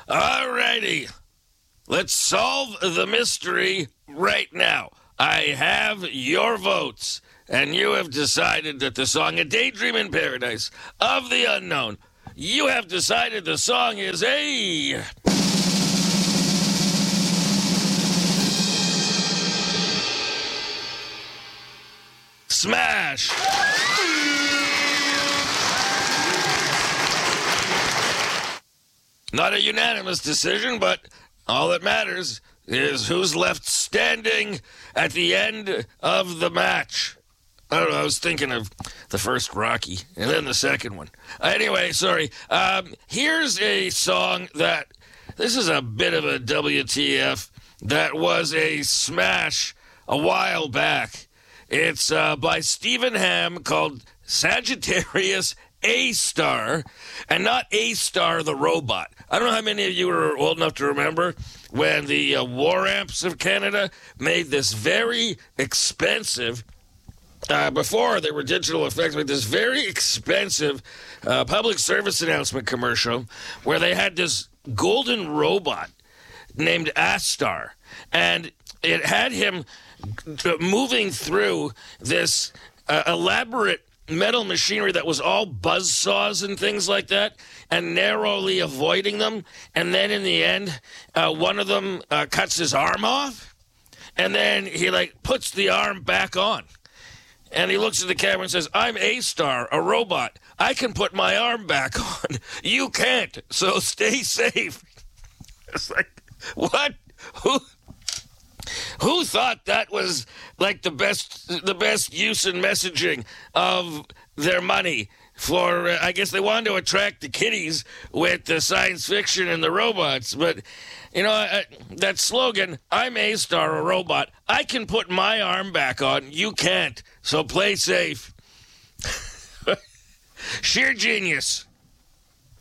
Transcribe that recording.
Alrighty. Let's solve the mystery right now. I have your votes, and you have decided that the song A Daydream in Paradise of the Unknown, you have decided the song is a... smash! Not a unanimous decision, but all that matters is who's left standing at the end of the match. I don't know, I was thinking of the first Rocky and then the second one. Anyway, sorry. Here's a song that, this is a bit of a WTF, that was a smash a while back. It's by Stephen Hamm called Sagittarius A-Star, and not A-Star the robot. I don't know how many of you are old enough to remember when the War Amps of Canada made this very expensive, before there were digital effects, but this very expensive public service announcement commercial where they had this golden robot named A-Star, and it had him moving through this elaborate metal machinery that was all buzzsaws and things like that, and narrowly avoiding them. And then in the end, one of them cuts his arm off, and then he puts the arm back on. And he looks at the camera and says, "I'm A-Star, a robot. I can put my arm back on. You can't, so stay safe." It's like, what? Who thought that was like the best use in messaging of their money for, I guess they wanted to attract the kiddies with the science fiction and the robots. But, you know, that slogan, "I'm A-Star, a robot. I can put my arm back on. You can't. So play safe." Sheer genius.